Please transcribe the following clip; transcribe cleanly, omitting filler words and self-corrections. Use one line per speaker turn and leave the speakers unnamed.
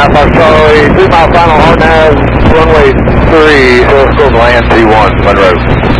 Fox Charlie, 3 mile final, hard nav, runway 3, telescope land T1, Monroe.